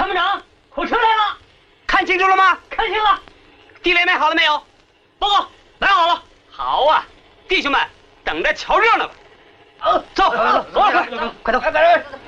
参谋长，火车来了， 看清楚了吗？ 看清了。 地雷买好了没有？ 报告，买好了。 好啊，弟兄们，等着瞧热闹吧。 走， 快走！ 快点！